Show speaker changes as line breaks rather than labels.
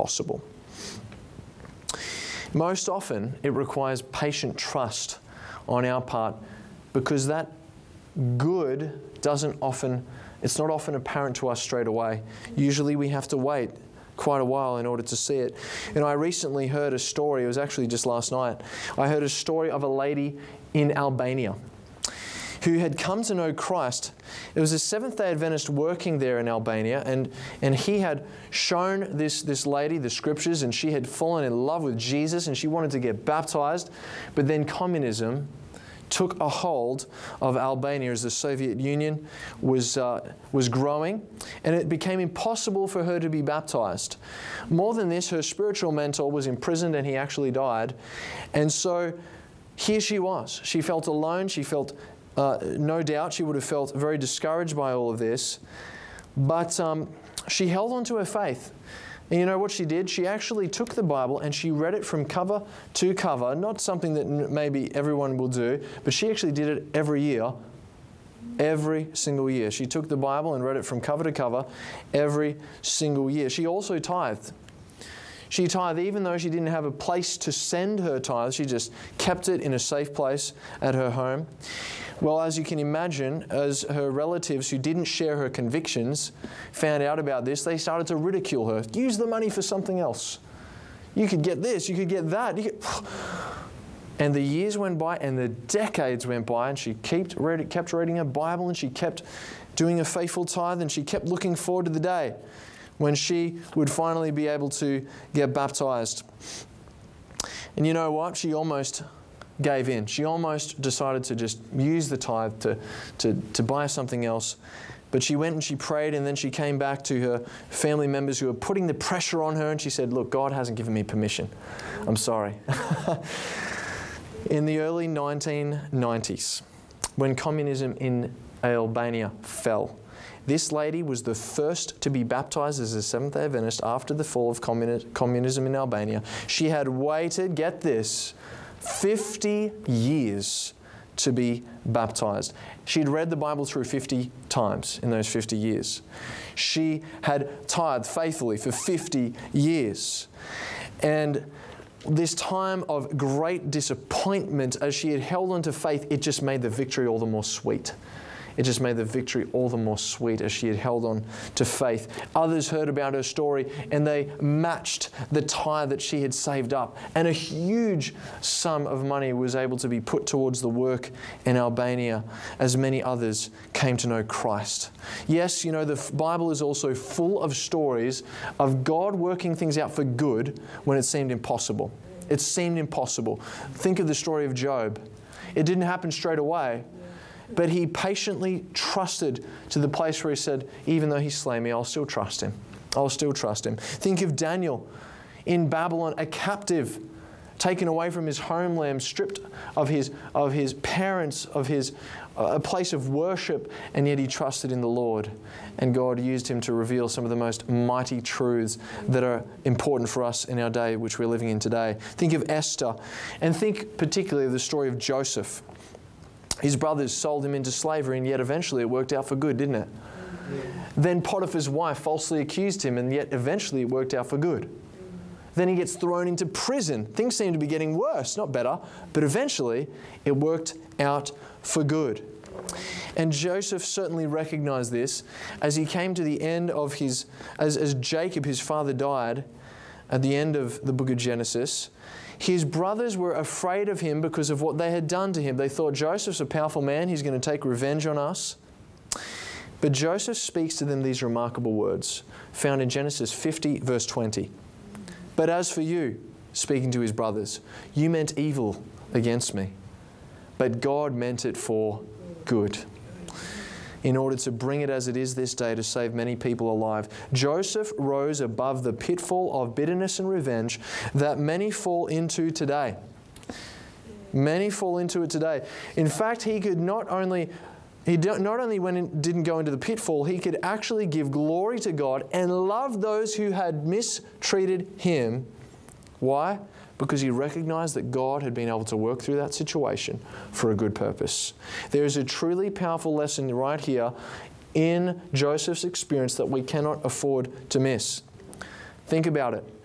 impossible. Most often, it requires patient trust on our part, because that good it's not often apparent to us straight away. Usually we have to wait quite a while in order to see it. And I recently heard a story, it was actually just last night, I heard a story of a lady in Albania who had come to know Christ. It was a Seventh-day Adventist working there in Albania, and he had shown this lady the Scriptures, and she had fallen in love with Jesus, and she wanted to get baptized. But then communism took a hold of Albania as the Soviet Union was growing, and it became impossible for her to be baptized. More than this, her spiritual mentor was imprisoned, and he actually died. And so here she was. She felt alone. She felt no doubt she would have felt very discouraged by all of this, but she held on to her faith. And you know what she did? She actually took the Bible and she read it from cover to cover, not something that maybe everyone will do, but she actually did it every year, every single year. She took the Bible and read it from cover to cover every single year. She also tithed. She tithed even though she didn't have a place to send her tithes. She just kept it in a safe place at her home. Well, as you can imagine, as her relatives who didn't share her convictions found out about this, they started to ridicule her. Use the money for something else. You could get this, you could get that. And the years went by and the decades went by, and she kept reading her Bible, and she kept doing a faithful tithe, and she kept looking forward to the day when she would finally be able to get baptized. And you know what? She almost gave in. She almost decided to just use the tithe to buy something else. But she went and she prayed, and then she came back to her family members who were putting the pressure on her, and she said, "Look, God hasn't given me permission. I'm sorry." In the early 1990s, when communism in Albania fell, this lady was the first to be baptized as a Seventh-day Adventist after the fall of communism in Albania. She had waited, get this, 50 years to be baptized. She'd read the Bible through 50 times in those 50 years. She had tithed faithfully for 50 years. And this time of great disappointment, as she had held on to faith, it just made the victory all the more sweet. It just made the victory all the more sweet as she had held on to faith. Others heard about her story, and they matched the tithe that she had saved up. And a huge sum of money was able to be put towards the work in Albania as many others came to know Christ. Yes, you know, the Bible is also full of stories of God working things out for good when it seemed impossible. It seemed impossible. Think of the story of Job. It didn't happen straight away. But he patiently trusted to the place where he said, even though he slay me, I'll still trust him. I'll still trust him. Think of Daniel in Babylon, a captive, taken away from his homeland, stripped of his parents, of a place of worship, and yet he trusted in the Lord. And God used him to reveal some of the most mighty truths that are important for us in our day, which we're living in today. Think of Esther, and think particularly of the story of Joseph. His brothers sold him into slavery, and yet eventually it worked out for good, didn't it? Yeah. Then Potiphar's wife falsely accused him, and yet eventually it worked out for good. Then he gets thrown into prison. Things seem to be getting worse, not better, but eventually it worked out for good. And Joseph certainly recognized this as he came to the end of as Jacob, his father, died at the end of the book of Genesis. His brothers were afraid of him because of what they had done to him. They thought, Joseph's a powerful man. He's going to take revenge on us. But Joseph speaks to them these remarkable words, found in Genesis 50, verse 20. But as for you, speaking to his brothers, you meant evil against me, but God meant it for good, in order to bring it as it is this day to save many people alive. Joseph rose above the pitfall of bitterness and revenge that many fall into today. Many fall into it today. In fact, he not only didn't go into the pitfall, he could actually give glory to God and love those who had mistreated him. Why? Because he recognized that God had been able to work through that situation for a good purpose. There is a truly powerful lesson right here in Joseph's experience that we cannot afford to miss. Think about it.